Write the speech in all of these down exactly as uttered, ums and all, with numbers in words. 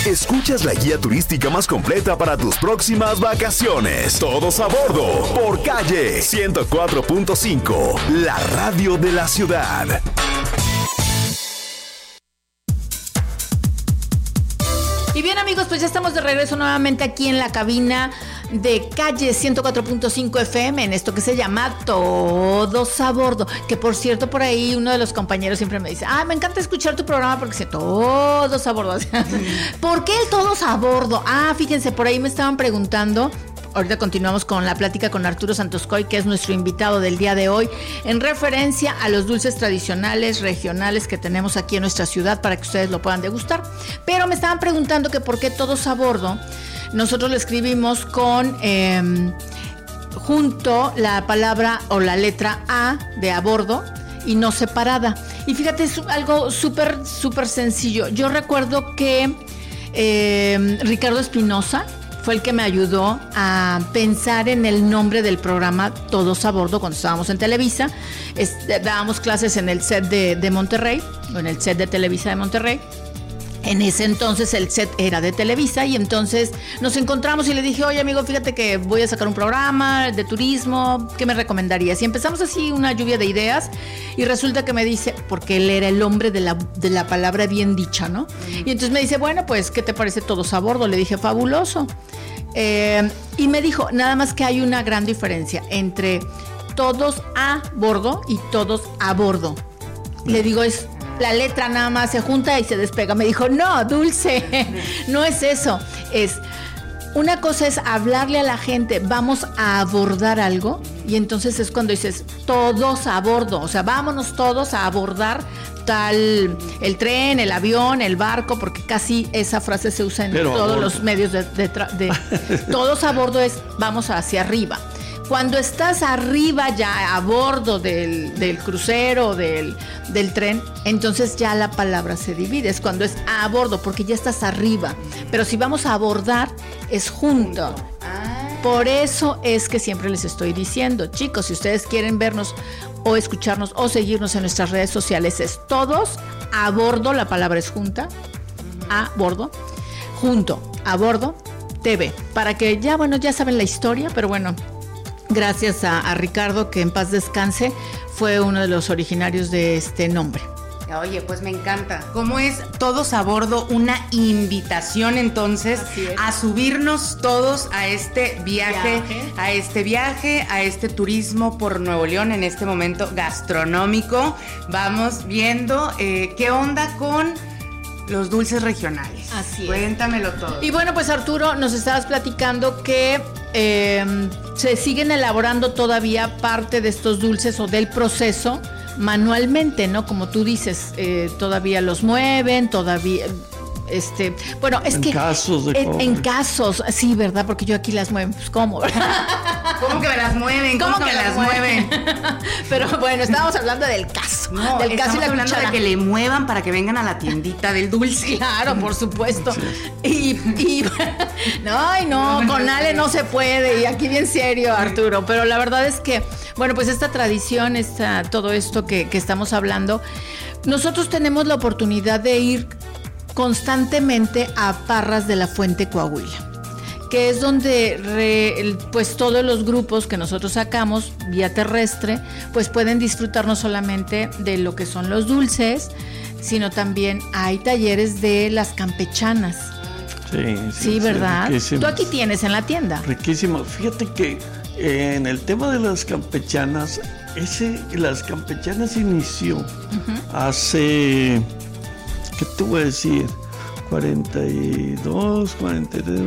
Escuchas la guía turística más completa para tus próximas vacaciones. Todos a bordo por Calle ciento cuatro punto cinco, la radio de la ciudad. Y bien, amigos, pues ya estamos de regreso nuevamente aquí en la cabina de Calle ciento cuatro punto cinco F M, en esto que se llama Todos a Bordo. Que por cierto, por ahí uno de los compañeros siempre me dice: ah, me encanta escuchar tu programa porque dice Todos a Bordo. ¿Por qué el Todos a Bordo? Ah, fíjense, por ahí me estaban preguntando. Ahorita continuamos con la plática con Arturo Santoscoy, que es nuestro invitado del día de hoy, en referencia a los dulces tradicionales, regionales que tenemos aquí en nuestra ciudad para que ustedes lo puedan degustar. Pero me estaban preguntando que por qué Todos a Bordo. Nosotros lo escribimos con eh, junto la palabra o la letra A de a bordo y no separada. Y fíjate, es algo súper, súper sencillo. Yo recuerdo que eh, Ricardo Espinosa fue el que me ayudó a pensar en el nombre del programa Todos a Bordo cuando estábamos en Televisa. Es, dábamos clases en el set de, de Monterrey, o en el set de Televisa de Monterrey. En ese entonces el set era de Televisa y entonces nos encontramos y le dije: oye, amigo, fíjate que voy a sacar un programa de turismo, ¿qué me recomendarías? Y empezamos así una lluvia de ideas y resulta que me dice, porque él era el hombre de la, de la palabra bien dicha, ¿no? Y entonces me dice: bueno, pues, ¿qué te parece Todos a Bordo? Le dije: fabuloso. Eh, y me dijo, nada más que hay una gran diferencia entre Todos a Bordo y Todos a Bordo. Le digo, es... la letra nada más se junta y se despega. Me dijo: no, Dulce, no es eso. Es, una cosa es hablarle a la gente, vamos a abordar algo, y entonces es cuando dices todos a bordo, o sea, vámonos todos a abordar tal, el tren, el avión, el barco, porque casi esa frase se usa en Pero todos los medios de, de, de, de todos a bordo es vamos hacia arriba. Cuando estás arriba ya a bordo del, del crucero, del, del tren, entonces ya la palabra se divide. Es cuando es a bordo, porque ya estás arriba. Pero si vamos a abordar, es junto. Por eso es que siempre les estoy diciendo, chicos, si ustedes quieren vernos o escucharnos o seguirnos en nuestras redes sociales, es todos a bordo, la palabra es junta, a bordo, junto, a bordo, T V. Para que ya, bueno, ya saben la historia, pero bueno... gracias a, a Ricardo, que en paz descanse, fue uno de los originarios de este nombre. Oye, pues me encanta. ¿Cómo es Todos a Bordo? Una invitación entonces a subirnos todos a este viaje, viaje, a este viaje, a este turismo por Nuevo León, en este momento gastronómico. Vamos viendo eh, qué onda con los dulces regionales. Así es. Cuéntamelo todo. Y bueno, pues Arturo, nos estabas platicando que eh, se siguen elaborando todavía parte de estos dulces o del proceso manualmente, ¿no? Como tú dices, eh, todavía los mueven, todavía... Este, bueno, es en que casos de en, en casos, sí, ¿verdad? Porque yo aquí las muevo, pues ¿cómo? ¿Cómo que me las mueven? ¿Cómo, ¿Cómo que, que las mueven? Pero bueno, estábamos hablando del caso, no, del caso y la hablando cuchara. de que le muevan para que vengan a la tiendita del dulce. Claro, por supuesto. Y, y no, ay, no, con Ale no se puede, y aquí bien serio, Arturo, pero la verdad es que, bueno, pues esta tradición, esta, todo esto que, que estamos hablando, nosotros tenemos la oportunidad de ir constantemente a Parras de la Fuente Coahuila, que es donde re, pues todos los grupos que nosotros sacamos vía terrestre pues pueden disfrutar no solamente de lo que son los dulces, sino también hay talleres de las campechanas. Sí, sí, sí, ¿verdad? Sí, tú aquí tienes en la tienda. Riquísimo. Fíjate que eh, en el tema de las campechanas, ese, las campechanas inició uh-huh. hace... ¿qué te voy a decir? cuarenta y dos, cuarenta y tres,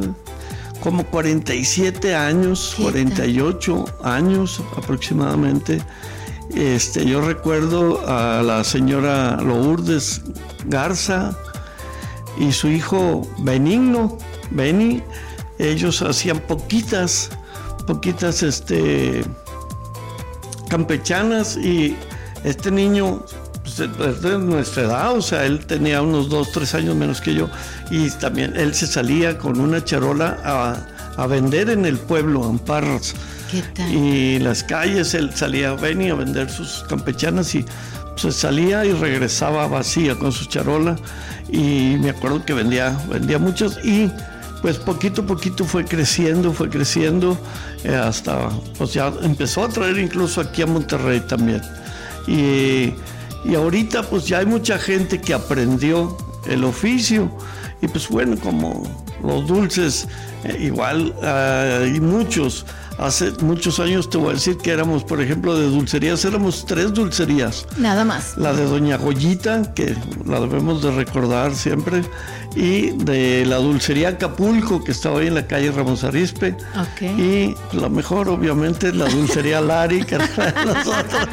como cuarenta y siete años, cuarenta y ocho años aproximadamente. Este, yo recuerdo a la señora Lourdes Garza y su hijo Benigno, Beni, ellos hacían poquitas, poquitas este, campechanas, y este niño... pues de nuestra edad, o sea, él tenía unos dos, tres años menos que yo, y también él se salía con una charola a, a vender en el pueblo, en Parras. ¿Qué tal? Y las calles, él salía a venir a vender sus campechanas, y se salía y regresaba vacía con su charola, y me acuerdo que vendía, vendía muchos, y pues poquito a poquito fue creciendo, fue creciendo, eh, hasta pues ya empezó a traer incluso aquí a Monterrey también. Y, y ahorita pues ya hay mucha gente que aprendió el oficio, y pues bueno, como los dulces, eh, igual eh, hay muchos. Hace muchos años te voy a decir que éramos, por ejemplo, de dulcerías, éramos tres dulcerías. Nada más. La de Doña Goyita, que la debemos de recordar siempre, y de la dulcería Acapulco, que estaba ahí en la calle Ramos Arizpe. Okay. Y la mejor, obviamente, la dulcería Lari, que era de nosotros.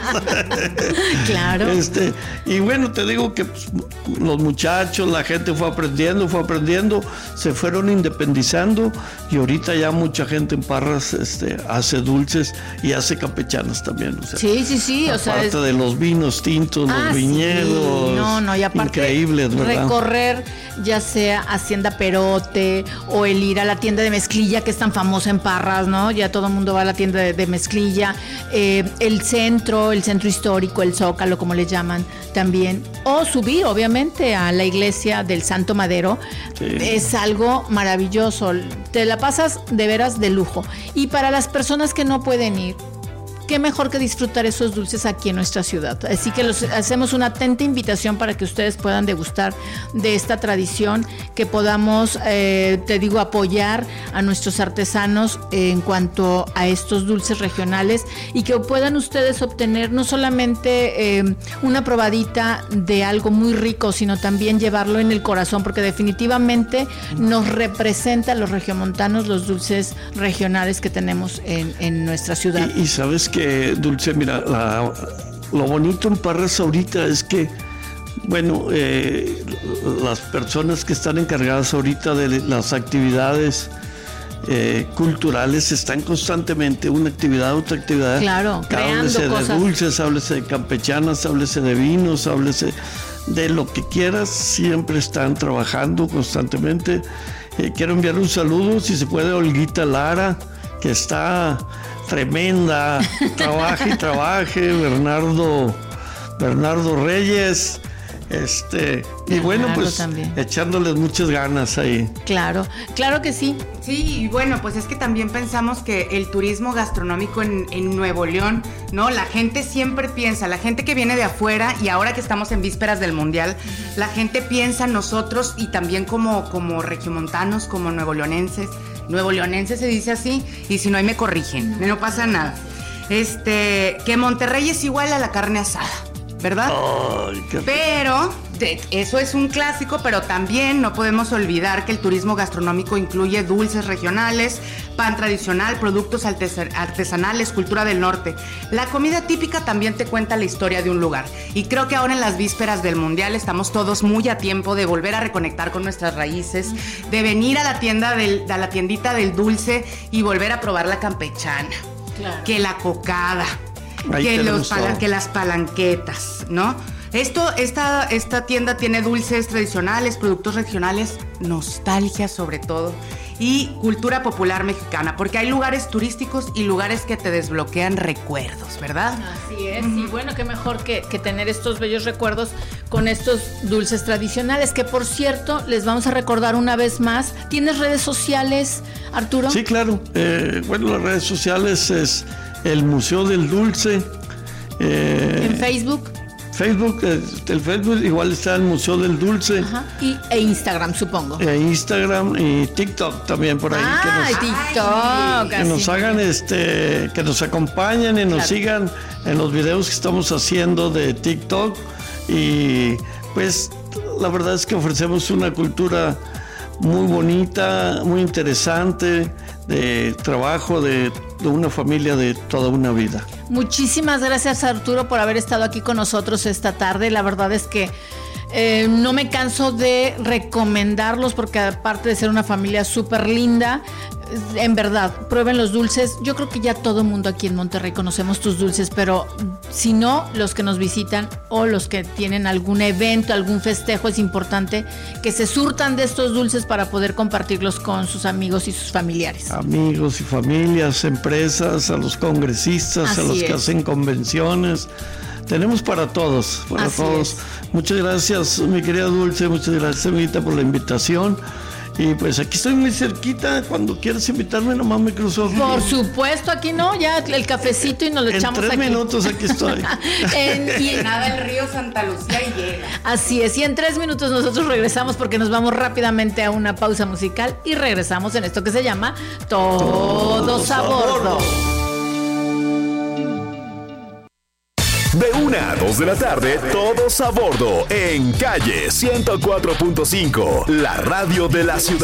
Claro. Este, y bueno, te digo que pues, los muchachos, la gente fue aprendiendo, fue aprendiendo, se fueron independizando, y ahorita ya mucha gente en Parras este, hace dulces y hace campechanas también. O sea, sí, sí, sí. O sea, aparte es... de los vinos tintos, ah, los viñedos. Sí. No, no, y aparte increíbles, ¿verdad? Recorrer ya sea Hacienda Perote o el ir a la tienda de mezclilla, que es tan famosa en Parras, ¿no? Ya todo el mundo va a la tienda de, de mezclilla. Eh, el centro, el centro histórico, el Zócalo, como le llaman también. O subir, obviamente, a la iglesia del Santo Madero. Sí. Es algo maravilloso. Te la pasas de veras de lujo. Y para las personas que no pueden ir, qué mejor que disfrutar esos dulces aquí en nuestra ciudad. Así que los hacemos una atenta invitación para que ustedes puedan degustar de esta tradición, que podamos, eh, te digo, apoyar a nuestros artesanos en cuanto a estos dulces regionales, y que puedan ustedes obtener no solamente eh, una probadita de algo muy rico, sino también llevarlo en el corazón, porque definitivamente nos representa a los regiomontanos los dulces regionales que tenemos en, en nuestra ciudad. Y, y sabes que Dulce, mira, la, lo bonito en Parras ahorita es que, bueno, eh, las personas que están encargadas ahorita de las actividades eh, culturales están constantemente una actividad, otra actividad. Claro, creando háblese cosas. De dulces, háblese de campechanas, háblese de vinos, háblese de lo que quieras, siempre están trabajando constantemente. Eh, quiero enviar un saludo, si se puede, a Olguita Lara, que está tremenda, trabaje y trabaje, Bernardo, Bernardo Reyes, este, y Bernardo bueno, pues también. Echándoles muchas ganas ahí. Claro, claro que sí. Sí, y bueno, pues es que también pensamos que el turismo gastronómico en, en Nuevo León, ¿no? La gente siempre piensa, la gente que viene de afuera, y ahora que estamos en vísperas del Mundial, la gente piensa en nosotros, y también como, como regiomontanos, como nuevoleonenses. Nuevo leonense se dice así, y si no, ahí me corrigen, no pasa nada. Este, que Monterrey es igual a la carne asada, ¿verdad? Ay, qué... Pero de, eso es un clásico, pero también no podemos olvidar que el turismo gastronómico incluye dulces regionales, pan tradicional, productos artesanales, cultura del norte. La comida típica también te cuenta la historia de un lugar, y creo que ahora en las vísperas del Mundial estamos todos muy a tiempo de volver a reconectar con nuestras raíces, de venir a la tienda del, a la tiendita del dulce y volver a probar la campechana, claro. Que la cocada, que, los pala, que las palanquetas, ¿no? Esto, esta, esta tienda tiene dulces tradicionales, productos regionales, nostalgia sobre todo, y cultura popular mexicana, porque hay lugares turísticos y lugares que te desbloquean recuerdos, ¿verdad? Así es, uh-huh. Y bueno, qué mejor que, que tener estos bellos recuerdos con estos dulces tradicionales, que por cierto, les vamos a recordar una vez más. ¿Tienes redes sociales, Arturo? Sí, claro. Eh, bueno, las redes sociales es el Museo del Dulce. Eh, ¿En Facebook? Facebook, el Facebook igual está el Museo del Dulce. Ajá. Y, e Instagram, supongo. E Instagram y TikTok también por ahí. Ah, que nos, TikTok. Que nos hagan, este, que nos acompañen y nos claro. sigan en los videos que estamos haciendo de TikTok. Y pues la verdad es que ofrecemos una cultura muy bonita, muy interesante, de trabajo de, de una familia de toda una vida. Muchísimas gracias, Arturo, por haber estado aquí con nosotros esta tarde. La verdad es que eh, no me canso de recomendarlos, porque aparte de ser una familia súper linda, en verdad, prueben los dulces. Yo creo que ya todo el mundo aquí en Monterrey conocemos tus dulces, pero si no, los que nos visitan o los que tienen algún evento, algún festejo, es importante que se surtan de estos dulces para poder compartirlos con sus amigos y sus familiares. Amigos y familias, empresas, a los congresistas, Así a los es. que hacen convenciones. tenemos para todos, para Así todos. es. Muchas gracias, mi querida Dulce, muchas gracias, amiguita, por la invitación. Y pues aquí estoy muy cerquita, cuando quieras invitarme nomás me cruzo. Por supuesto, aquí no, ya el cafecito y nos lo en echamos tres aquí. minutos aquí estoy. en, y en- Nada el río Santa Lucía y llega. Así es, y en tres minutos nosotros regresamos porque nos vamos rápidamente a una pausa musical y regresamos en esto que se llama Todos, Todos a a bordo. bordo. De una a dos de la tarde, todos a bordo en Calle ciento cuatro punto cinco, la radio de la ciudad.